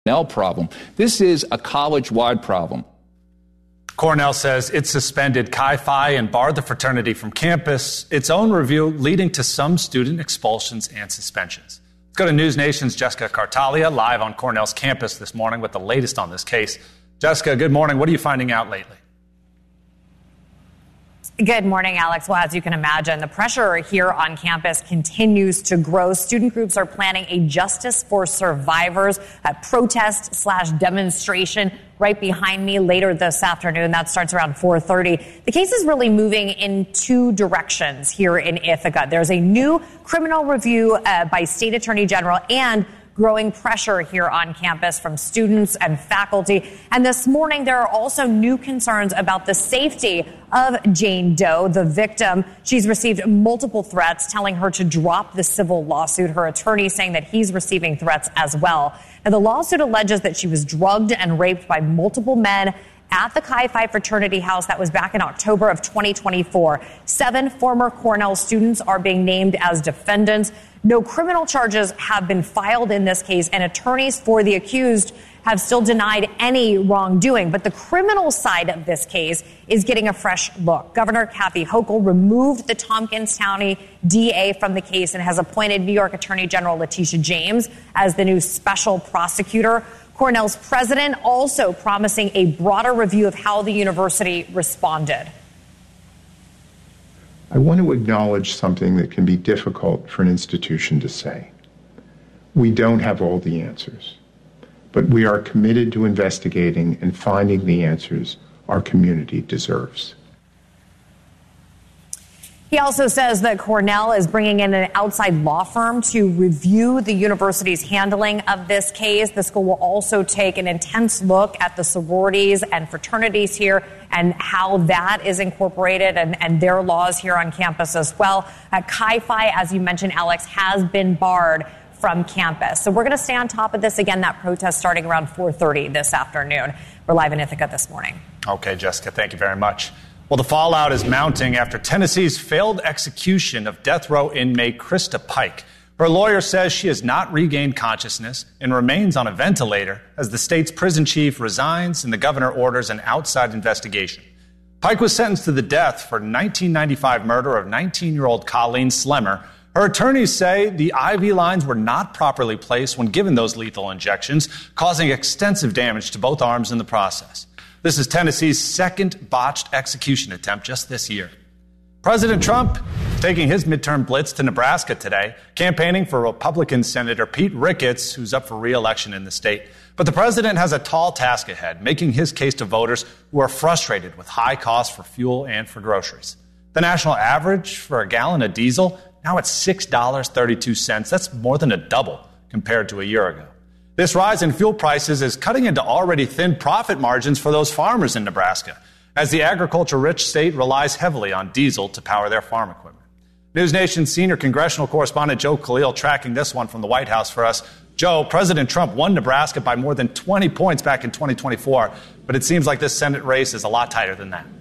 problem. This is a college-wide problem. Cornell says it suspended Chi Phi and barred the fraternity from campus, its own review leading to some student expulsions and suspensions. Let's go to News Nation's Jessica Cartalia, live on Cornell's campus this morning with the latest on this case. Jessica, good morning. What are you finding out lately? Good morning, Alex. Well, as you can imagine, the pressure here on campus continues to grow. Student groups are planning a Justice for Survivors protest/demonstration right behind me later this afternoon. That starts around 4:30. The case is really moving in two directions here in Ithaca. There's a new criminal review by State Attorney General and growing pressure here on campus from students and faculty. And this morning, there are also new concerns about the safety of Jane Doe, the victim. She's received multiple threats telling her to drop the civil lawsuit. Her attorney saying that he's receiving threats as well. Now, the lawsuit alleges that she was drugged and raped by multiple men at the Chi Phi fraternity house. That was back in October of 2024. 7 former Cornell students are being named as defendants. No criminal charges have been filed in this case, and attorneys for the accused have still denied any wrongdoing. But the criminal side of this case is getting a fresh look. Governor Kathy Hochul removed the Tompkins County DA from the case and has appointed New York Attorney General Letitia James as the new special prosecutor. Cornell's president also promising a broader review of how the university responded. I want to acknowledge something that can be difficult for an institution to say. We don't have all the answers, but we are committed to investigating and finding the answers our community deserves. He also says that Cornell is bringing in an outside law firm to review the university's handling of this case. The school will also take an intense look at the sororities and fraternities here and how that is incorporated and their laws here on campus as well. Chi Phi, as you mentioned, Alex, has been barred from campus. So we're going to stay on top of this. Again, that protest starting around 4:30 this afternoon. We're live in Ithaca this morning. Okay, Jessica, thank you very much. Well, the fallout is mounting after Tennessee's failed execution of death row inmate Krista Pike. Her lawyer says she has not regained consciousness and remains on a ventilator as the state's prison chief resigns and the governor orders an outside investigation. Pike was sentenced to the death for 1995 murder of 19-year-old Colleen Slemmer. Her attorneys say the IV lines were not properly placed when given those lethal injections, causing extensive damage to both arms in the process. This is Tennessee's second botched execution attempt just this year. President Trump taking his midterm blitz to Nebraska today, campaigning for Republican Senator Pete Ricketts, who's up for re-election in the state. But the president has a tall task ahead, making his case to voters who are frustrated with high costs for fuel and for groceries. The national average for a gallon of diesel, now it's $6.32. That's more than a double compared to a year ago. This rise in fuel prices is cutting into already thin profit margins for those farmers in Nebraska, as the agriculture-rich state relies heavily on diesel to power their farm equipment. News Nation's senior congressional correspondent Joe Khalil tracking this one from the White House for us. Joe, President Trump won Nebraska by more than 20 points back in 2024, but it seems like this Senate race is a lot tighter than that.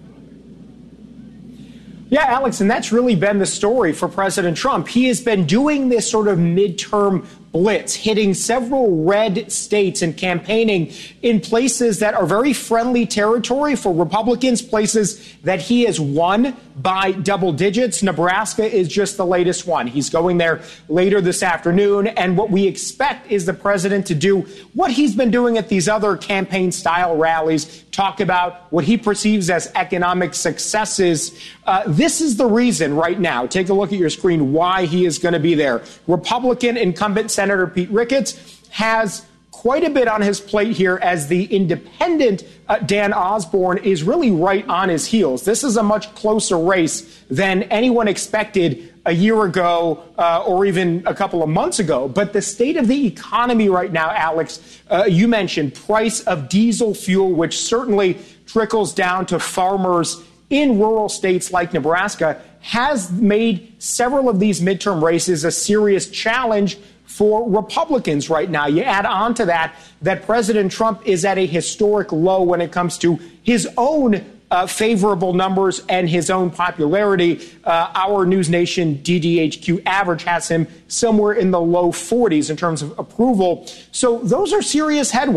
Yeah, Alex, and that's really been the story for President Trump. He has been doing this sort of midterm blitz, hitting several red states and campaigning in places that are very friendly territory for Republicans, places that he has won by double digits. Nebraska is just the latest one. He's going there later this afternoon. And what we expect is the president to do what he's been doing at these other campaign style rallies, talk about what he perceives as economic successes. This is the reason right now, take a look at your screen, why he is going to be there. Republican incumbent Senator Pete Ricketts has quite a bit on his plate here as the independent Dan Osborne is really right on his heels. This is a much closer race than anyone expected a year ago or even a couple of months ago. But the state of the economy right now, Alex, you mentioned price of diesel fuel, which certainly trickles down to farmers in rural states like Nebraska, has made several of these midterm races a serious challenge for Republicans right now. You add on to that President Trump is at a historic low when it comes to his own favorable numbers and his own popularity. Our News Nation DDHQ average has him somewhere in the low 40s in terms of approval. So those are serious headwinds.